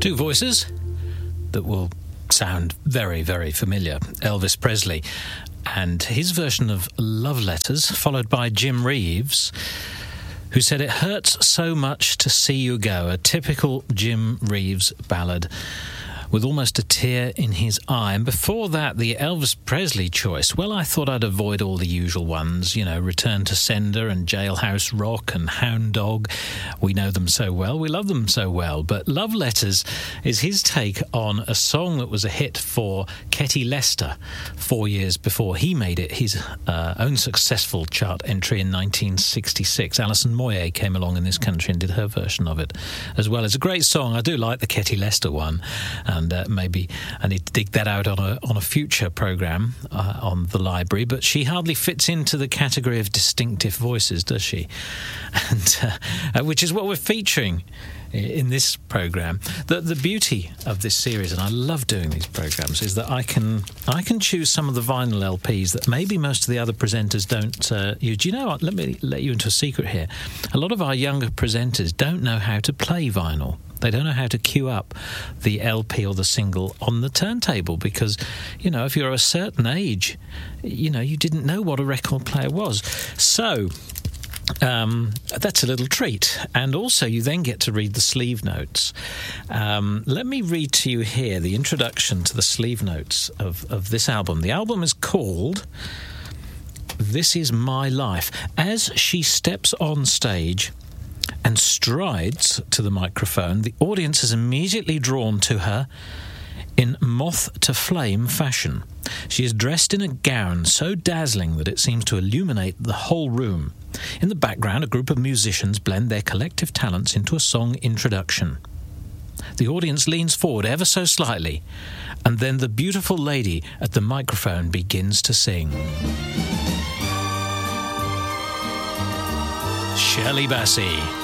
Two voices that will sound very, very familiar. Elvis Presley and his version of Love Letters, followed by Jim Reeves, who said, "It hurts so much to see you go," a typical Jim Reeves ballad with almost a tear in his eye. And before that, the Elvis Presley choice. Well, I thought I'd avoid all the usual ones, you know, Return to Sender and Jailhouse Rock and Hound Dog. We know them so well. We love them so well. But Love Letters is his take on a song that was a hit for Ketty Lester 4 years before he made it his own successful chart entry in 1966. Alison Moyet came along in this country and did her version of it as well. It's a great song. I do like the Ketty Lester one. And maybe I need to dig that out on a future programme on the library. But she hardly fits into the category of distinctive voices, does she? And which is what we're featuring in this programme. The beauty of this series, and I love doing these programmes, is that I can choose some of the vinyl LPs that maybe most of the other presenters don't use. Do you know what? Let me let you into a secret here. A lot of our younger presenters don't know how to play vinyl. They don't know how to queue up the LP or the single on the turntable because, you know, if you're a certain age, you know, you didn't know what a record player was. So that's a little treat. And also you then get to read the sleeve notes. Let me read to you here the introduction to the sleeve notes of this album. The album is called This Is My Life. As she steps on stage and strides to the microphone, the audience is immediately drawn to her in moth-to-flame fashion. She is dressed in a gown so dazzling that it seems to illuminate the whole room. In the background, a group of musicians blend their collective talents into a song introduction. The audience leans forward ever so slightly, and then the beautiful lady at the microphone begins to sing. Shirley Bassey.